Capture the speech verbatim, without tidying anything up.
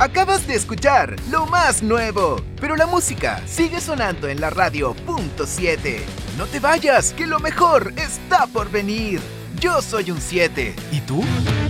Acabas de escuchar lo más nuevo, pero la música sigue sonando en la radio punto siete. No te vayas, que lo mejor está por venir. Yo soy un siete. ¿Y tú?